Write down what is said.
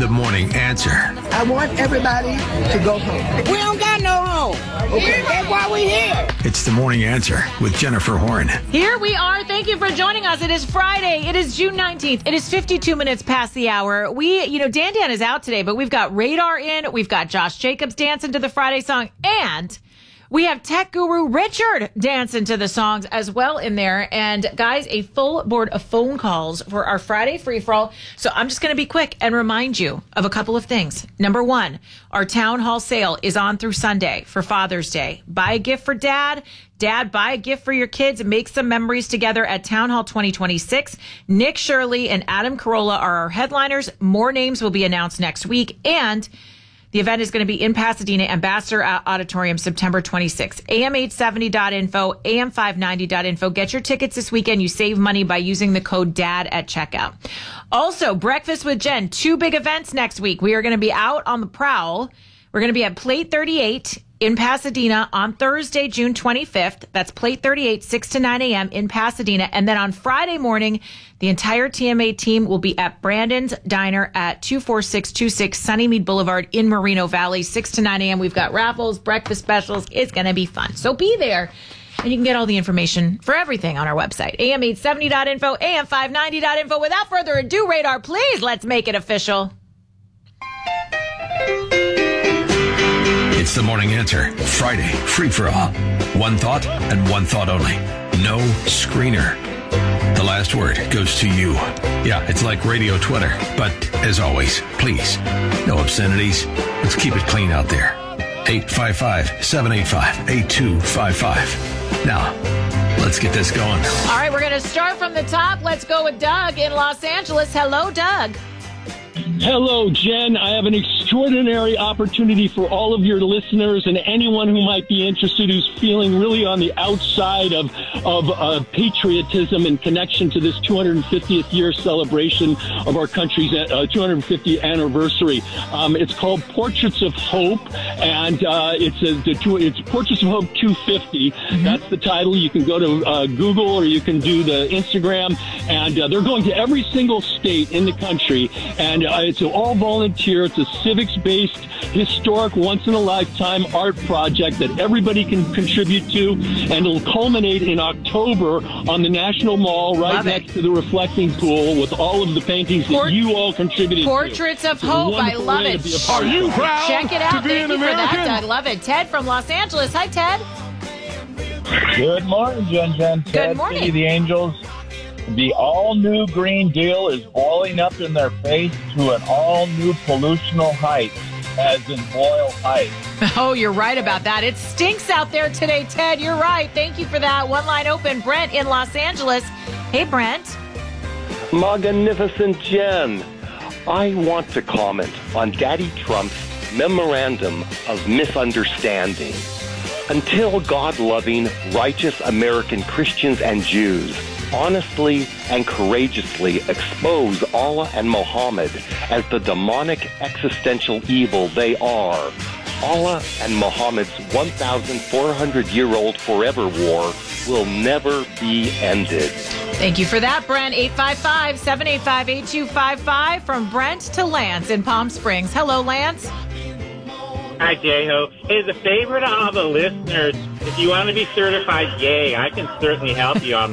the morning answer. I want everybody to go home. We don't got no home. Okay, that's why we're here. It's the morning answer with Jennifer Horn. Here we are. Thank you for joining us. It is Friday. It is June 19th. It is 52 minutes past the hour. Dan is out today, but we've got Radar in. We've got Josh Jacobs dancing to the Friday song, and we have tech guru Richard dancing to the songs as well in there. And guys, a full board of phone calls for our Friday free-for-all. So I'm just going to be quick and remind you of a couple of things. Number one, our town hall sale is on through Sunday for Father's Day. Buy a gift for dad. Dad, buy a gift for your kids and make some memories together at Town Hall 2026. Nick Shirley and Adam Carolla are our headliners. More names will be announced next week. And the event is going to be in Pasadena, Ambassador Auditorium, September 26th. AM870.info, AM590.info. Get your tickets this weekend. You save money by using the code DAD at checkout. Also, Breakfast with Jen. 2 big events next week. We are going to be out on the prowl. We're going to be at Plate 38 in Pasadena on Thursday, June 25th. That's Plate 38, 6 to 9 a.m. in Pasadena. And then on Friday morning, the entire TMA team will be at Brandon's Diner at 24626 Sunnymead Boulevard in Moreno Valley, 6 to 9 a.m. We've got raffles, breakfast specials. It's going to be fun. So be there. And you can get all the information for everything on our website, am870.info, am590.info. Without further ado, Radar, please, let's make it official. It's the morning answer. Friday, free for all. One thought and one thought only. No screener. The last word goes to you. Yeah, it's like radio Twitter. But as always, please, no obscenities. Let's keep it clean out there. 855-785-8255. Now, let's get this going. All right, we're going to start from the top. Let's go with Doug in Los Angeles. Hello, Doug. Hello, Jen. I have an extraordinary opportunity for all of your listeners and anyone who might be interested who's feeling really on the outside of patriotism in connection to this 250th year celebration of our country's 250th anniversary. It's called Portraits of Hope, and it's Portraits of Hope 250. Mm-hmm. That's the title. You can go to Google or you can do the Instagram, and they're going to every single state in the country, and it's all volunteer. It's a civics-based, historic, once-in-a-lifetime art project that everybody can contribute to, and it'll culminate in October on the National Mall right next to the reflecting pool with all of the paintings that you all contributed Portraits of Hope. I love it. Are you proud? Check it out. Thank you for that, Doug. Love it. Ted from Los Angeles. Hi, Ted. Good morning, Jen. Good Ted morning. City, the Angels. The all-new Green Deal is boiling up in their face to an all-new pollutional height, as in Boyle Heights. Oh, you're right about that. It stinks out there today, Ted. You're right. Thank you for that. One line open. Brent in Los Angeles. Hey, Brent. Magnificent Jen. I want to comment on Daddy Trump's memorandum of misunderstanding. Until God-loving, righteous American Christians and Jews honestly and courageously expose Allah and Muhammad as the demonic existential evil they are, Allah and Muhammad's 1,400-year-old forever war will never be ended. Thank you for that, Brent. 855-785-8255 from Brent to Lance in Palm Springs. Hello, Lance. Hi, J-Ho. Hey, as a favor to all the listeners, if you want to be certified gay, I can certainly help you on